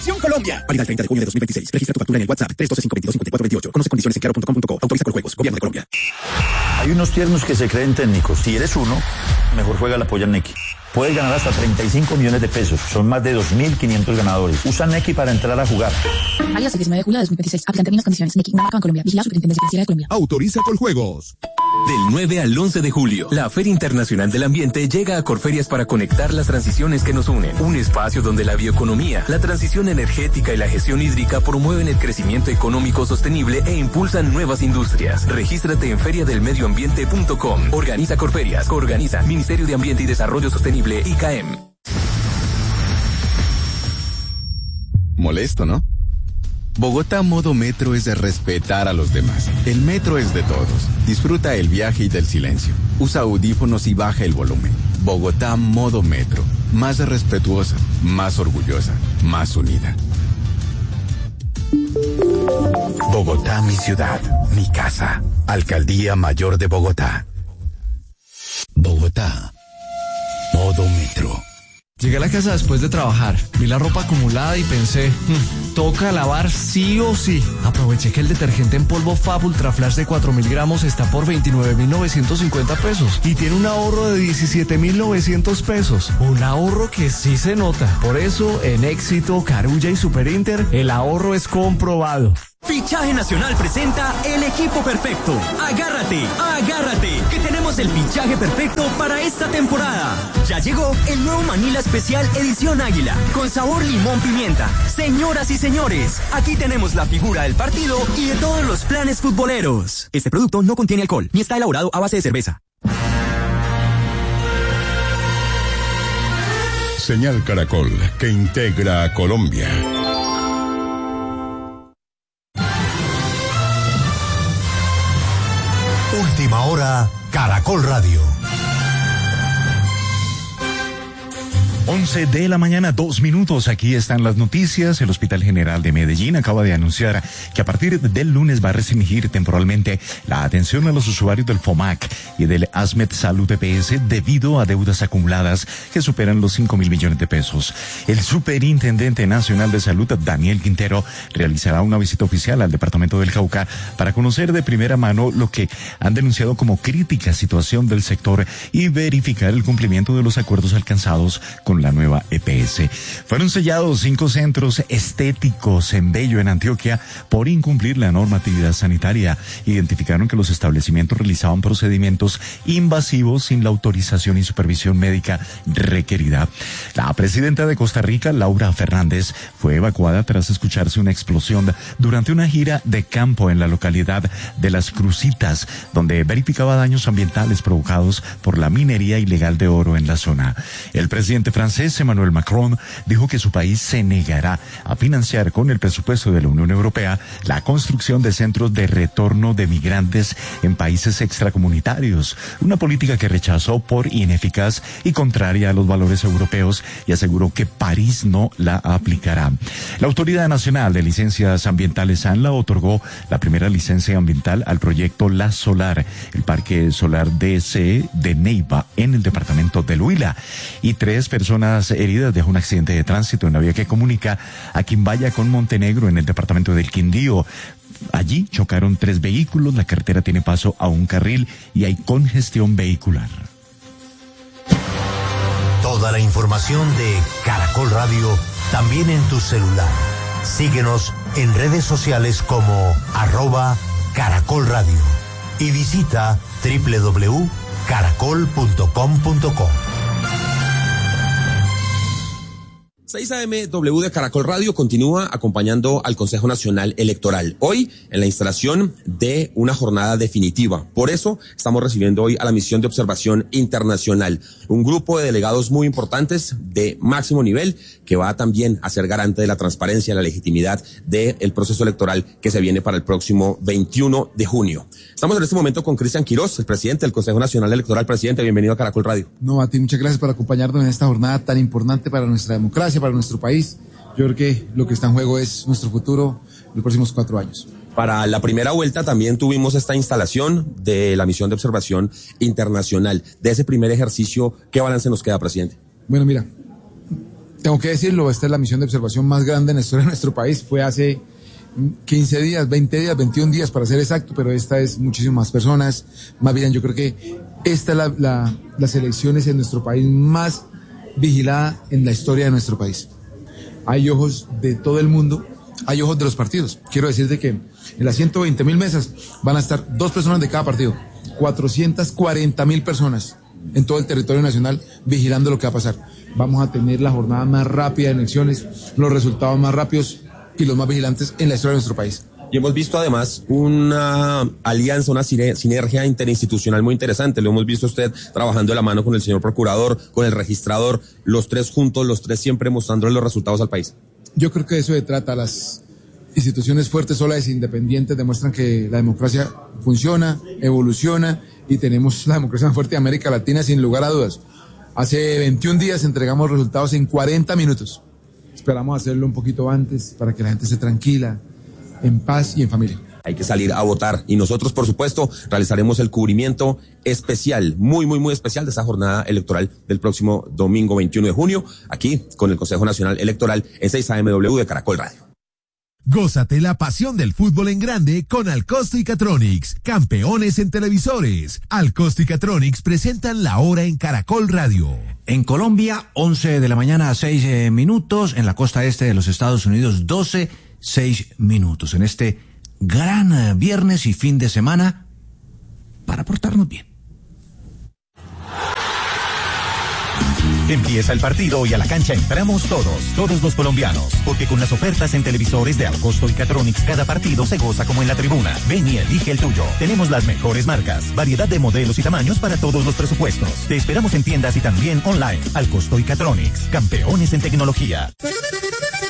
Colombia. Válida el 30 de junio de 2026. Registra tu factura en el WhatsApp 312-522-5428. Conoce condiciones en claro.com.co. Autoriza con juegos. Gobierno de Colombia. Hay unos tiernos que se creen técnicos. Si eres uno, mejor juega la polla Nequi. Puedes ganar hasta 35 millones de pesos. Son más de 2.500 ganadores. Usa Nequi para entrar a jugar. Válida hasta el 19 de julio de 2026. Aplican términos y condiciones. Nequi, una marca en Colombia. Vigilado Superintendencia Financiera de Colombia. Autoriza con juegos. Del 9 al 11 de julio, la Feria Internacional del Ambiente llega a Corferias para conectar las transiciones que nos unen. Un espacio donde la bioeconomía, la transición energética y la gestión hídrica promueven el crecimiento económico sostenible e impulsan nuevas industrias. Regístrate en feriadelmedioambiente.com. Organiza Corferias. Organiza Ministerio de Ambiente y Desarrollo Sostenible, ICAEM. Molesto, ¿no? Bogotá Modo Metro es de respetar a los demás. El metro es de todos. Disfruta el viaje y del silencio. Usa audífonos y baja el volumen. Bogotá Modo Metro. Más respetuosa, más orgullosa, más unida. Bogotá, mi ciudad, mi casa. Alcaldía Mayor de Bogotá. Bogotá Modo Metro. Llegué a la casa después de trabajar, vi la ropa acumulada y pensé, toca lavar sí o sí. Aproveché que el detergente en polvo Fab Ultra Flash de 4.000 gramos está por 29.950 pesos y tiene un ahorro de 17.900 pesos. Un ahorro que sí se nota. Por eso, en Éxito, Carulla y Super Inter, el ahorro es comprobado. Fichaje Nacional presenta el equipo perfecto. Agárrate, agárrate, que tenemos el fichaje perfecto para esta temporada. Ya llegó el nuevo Manila Especial Edición Águila, con sabor limón pimienta. Señoras y señores, aquí tenemos la figura del partido y de todos los planes futboleros. Este producto no contiene alcohol, ni está elaborado a base de cerveza. Señal Caracol, que integra a Colombia. Última hora, Caracol Radio. 11 de la mañana, 2 minutos. Aquí están las noticias. El Hospital General de Medellín acaba de anunciar que a partir del lunes va a restringir temporalmente la atención a los usuarios del FOMAC y del ASMED Salud EPS debido a deudas acumuladas que superan los 5.000 millones de pesos. El Superintendente Nacional de Salud, Daniel Quintero, realizará una visita oficial al departamento del Cauca para conocer de primera mano lo que han denunciado como crítica situación del sector y verificar el cumplimiento de los acuerdos alcanzados con la nueva EPS. Fueron sellados 5 centros estéticos en Bello, en Antioquia, por incumplir la normatividad sanitaria. Identificaron que los establecimientos realizaban procedimientos invasivos sin la autorización y supervisión médica requerida. La presidenta de Costa Rica, Laura Fernández, fue evacuada tras escucharse una explosión durante una gira de campo en la localidad de Las Crucitas, donde verificaba daños ambientales provocados por la minería ilegal de oro en la zona. El presidente francés Emmanuel Macron dijo que su país se negará a financiar con el presupuesto de la Unión Europea la construcción de centros de retorno de migrantes en países extracomunitarios, una política que rechazó por ineficaz y contraria a los valores europeos, y aseguró que París no la aplicará. La Autoridad Nacional de Licencias Ambientales ANLA otorgó la primera licencia ambiental al proyecto La Solar, el parque solar DCE de Neiva en el departamento del Huila, y 3 personas heridas dejó un accidente de tránsito en la vía que comunica a Quimbaya con Montenegro en el departamento del Quindío. Allí chocaron 3 vehículos, la carretera tiene paso a un carril y hay congestión vehicular. Toda la información de Caracol Radio también en tu celular. Síguenos en redes sociales como @Caracol Radio y visita www.caracol.com.co. 6 AM W de Caracol Radio continúa acompañando al Consejo Nacional Electoral. Hoy en la instalación de una jornada definitiva. Por eso estamos recibiendo hoy a la misión de observación internacional. Un grupo de delegados muy importantes de máximo nivel que va también a ser garante de la transparencia y la legitimidad del proceso electoral que se viene para el próximo 21 de junio. Estamos en este momento con Cristian Quirós, el presidente del Consejo Nacional Electoral. Presidente, bienvenido a Caracol Radio. No, a ti muchas gracias por acompañarnos en esta jornada tan importante para nuestra democracia, para nuestro país. Yo creo que lo que está en juego es nuestro futuro en los próximos 4 años. Para la primera vuelta también tuvimos esta instalación de la misión de observación internacional. De ese primer ejercicio, ¿qué balance nos queda, presidente? Bueno, mira, Tengo que decirlo, esta es la misión de observación más grande en la historia de nuestro país. Fue hace 15 días, 20 días, 21 días para ser exacto, pero esta es muchísimas más personas. Más bien, yo creo que esta es las elecciones en nuestro país más vigilada en la historia de nuestro país. Hay ojos de todo el mundo, hay ojos de los partidos. Quiero decirte que en las 120.000 mesas van a estar 2 personas de cada partido, 440.000 personas en todo el territorio nacional vigilando lo que va a pasar. Vamos a tener la jornada más rápida de elecciones, los resultados más rápidos y los más vigilantes en la historia de nuestro país. Y hemos visto además una alianza, una sinergia interinstitucional muy interesante. Lo hemos visto usted trabajando de la mano con el señor procurador, con el registrador, los 3 juntos, los 3 siempre mostrándole los resultados al país. Yo creo que de eso se trata. Las instituciones fuertes, solas e independientes demuestran que la democracia funciona, evoluciona y tenemos la democracia más fuerte de América Latina sin lugar a dudas. Hace 21 días entregamos resultados en 40 minutos. Esperamos hacerlo un poquito antes para que la gente esté tranquila, en paz y en familia. Hay que salir a votar y nosotros, por supuesto, realizaremos el cubrimiento especial, muy especial de esa jornada electoral del próximo domingo 21 de junio, aquí con el Consejo Nacional Electoral en 6 AMW de Caracol Radio. Gózate la pasión del fútbol en grande con Alcosto y Catronics, campeones en televisores. Alcosto y Catronics presentan la hora en Caracol Radio. En Colombia, 11 de la mañana a 6 minutos. En la costa este de los Estados Unidos, 6 minutos. En este gran viernes y fin de semana para portarnos bien. Empieza el partido y a la cancha entramos todos los colombianos, porque con las ofertas en televisores de Alcosto y Catronics cada partido se goza como en la tribuna. Ven y elige el tuyo. Tenemos las mejores marcas, variedad de modelos y tamaños para todos los presupuestos. Te esperamos en tiendas y también online. Alcosto y Catronics, campeones en tecnología.